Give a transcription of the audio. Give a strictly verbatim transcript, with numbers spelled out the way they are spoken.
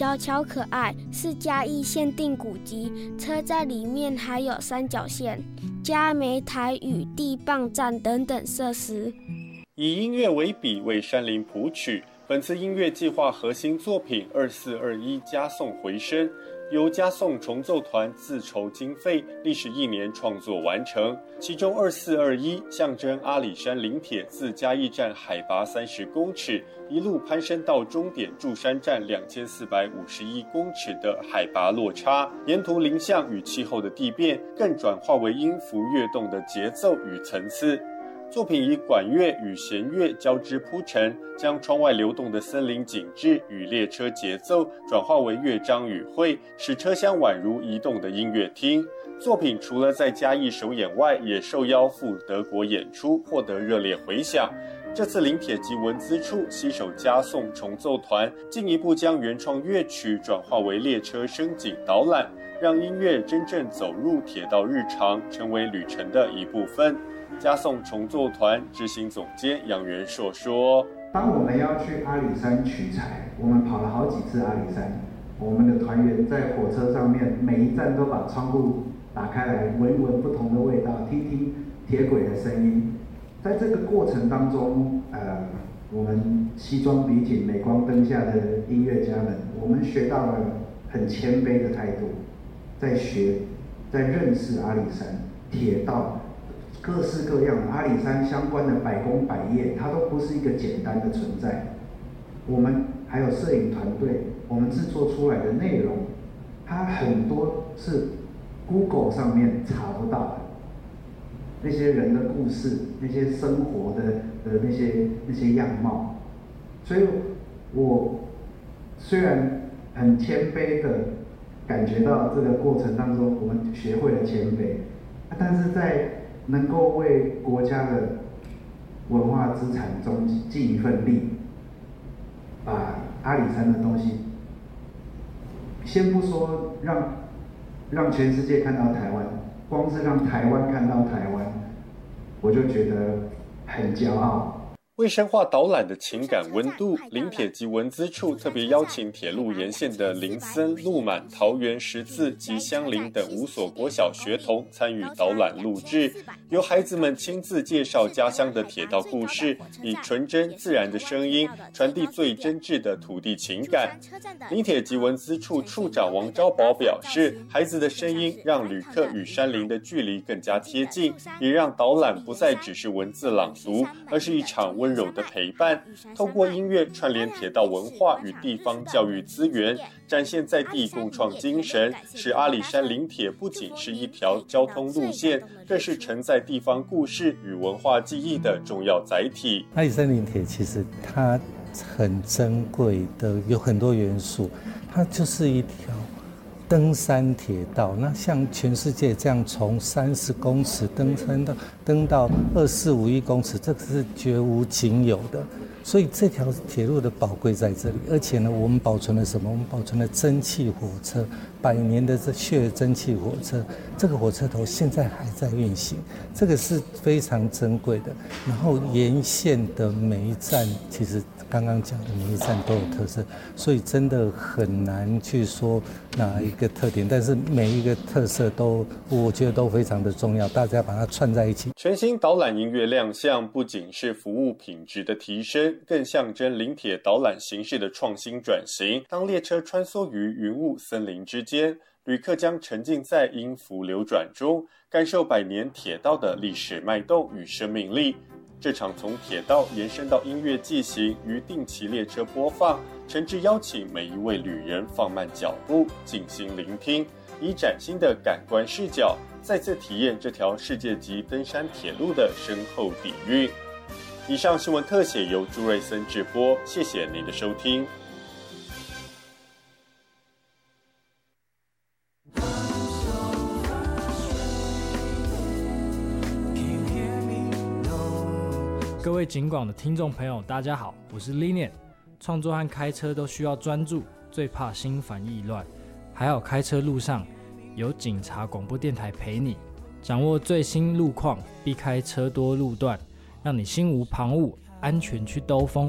小巧可爱，是嘉义限定古迹。车站里面还有三角线、嘉美台语地磅站等等设施。 以音乐为笔，为山林谱曲。本次音乐计划核心作品二四二一嘉颂回声，由嘉颂重奏团自筹经费，历时一年创作完成。其中二四二一象征阿里山林铁自嘉义站海拔三十公尺，一路攀升到终点柱山站两千四百五十一公尺的海拔落差。沿途林相与气候的地变，更转化为音符跃动的节奏与层次。作品以管乐与弦乐交织铺陈，将窗外流动的森林景致与列车节奏转化为乐章与会，使车厢宛如移动的音乐厅。作品除了在嘉义首演外，也受邀赴德国演出，获得热烈回响。这次林铁及文资处携手嘉颂重奏团，进一步将原创乐曲转化为列车声景导览，让音乐真正走入铁道日常，成为旅程的一部分。嘉颂重奏团执行总监杨元硕说：“ 当我们要去阿里山取材，我们跑了好几次阿里山。我们的团员在火车上面，每一站都把窗户打开来，闻闻不同的味道，听听铁轨的声音。在这个过程当中，呃，我们西装笔挺、镁光灯下的音乐家们，我们学到了很谦卑的态度，在学，在认识阿里山铁道。”各式各样的阿里山相关的百工百业，它都不是一个简单的存在。我们还有摄影团队，我们制作出来的内容，它很多是 Google 上面查不到的。那些人的故事，那些生活的的那些那些样貌，所以我虽然很谦卑的感觉到这个过程当中，我们学会了谦卑，但是在能够为国家的文化资产中尽一份力，把阿里山的东西，先不说让让全世界看到台湾，光是让台湾看到台湾，我就觉得很骄傲。 为深化导览的情感温度，林铁及文资处特别邀请铁路沿线的林森、鹿满、桃园、十字及香林等五所国小学童参与导览录制，由孩子们亲自介绍家乡的铁道故事，以纯真自然的声音传递最真挚的土地情感。林铁及文资处处长王昭宝表示，孩子的声音让旅客与山林的距离更加贴近，也让导览不再只是文字朗读，而是一场温柔的陪伴，透过音乐串联铁道文化与地方教育资源，展现在地共创精神，使阿里山林铁不仅是一条交通路线，更是承载地方故事与文化记忆的重要载体。 阿里山林铁其实它很珍贵的，有很多元素，它就是一条登山铁道。那像全世界这样从三十公尺登山到登到二四五一公尺，这个是绝无仅有的。所以这条铁路的宝贵在这里，而且呢，我们保存了什么？我们保存了蒸汽火车，百年的这血蒸汽火车，这个火车头现在还在运行，这个是非常珍贵的。然后沿线的每一站，其实刚刚讲的每一站都有特色，所以真的很难去说哪一个特点，但是每一个特色都，我觉得都非常的重要，大家把它串在一起。 全新导览音乐亮相，不仅是服务品质的提升，更象征林铁导览形式的创新转型。当列车穿梭于云雾森林之间，旅客将沉浸在音符流转中，感受百年铁道的历史脉动与生命力。这场从铁道延伸到音乐进行与定期列车播放，诚挚邀请每一位旅人放慢脚步，静心聆听，以崭新的感官视角，再次体验这条世界级登山铁路的深厚底蕴。以上新闻特写由朱瑞森制播，谢谢您的收听。 各位警广的听众朋友，大家好，我是 Linian。创作和开车都需要专注，最怕心烦意乱。还好开车路上有警察广播电台陪你，掌握最新路况，避开车多路段，让你心无旁骛，安全去兜风。